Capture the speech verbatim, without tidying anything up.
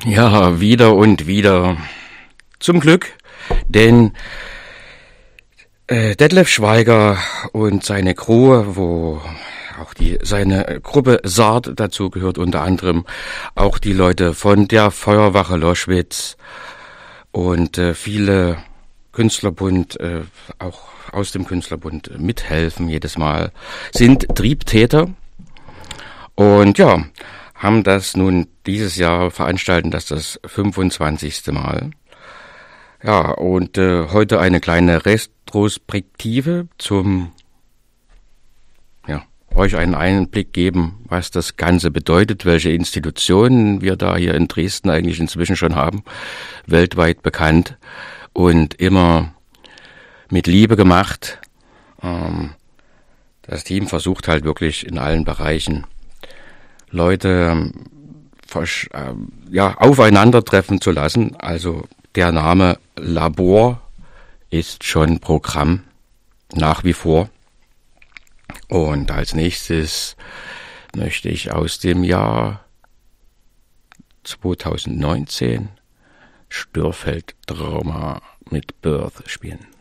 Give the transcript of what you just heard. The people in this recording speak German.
Ja, wieder und wieder. Zum Glück, denn äh, Detlef Schweiger und seine Crew, wo auch die seine Gruppe Saat dazu gehört, unter anderem auch die Leute von der Feuerwache Loschwitz und äh, viele Künstlerbund, äh, auch aus dem Künstlerbund mithelfen jedes Mal, sind Triebtäter und ja, haben das nun dieses Jahr veranstalten, das das fünfundzwanzigste Mal. Ja, und äh, heute eine kleine Retrospektive zum, ja, euch einen Einblick geben, was das Ganze bedeutet, welche Institutionen wir da hier in Dresden eigentlich inzwischen schon haben, weltweit bekannt und immer mit Liebe gemacht. Ähm, das Team versucht halt wirklich in allen Bereichen Leute äh, ja, aufeinandertreffen zu lassen. Also der Name Labor ist schon Programm nach wie vor. Und als nächstes möchte ich aus dem Jahr zweitausendneunzehn Störfeld Trauma mit Birth spielen.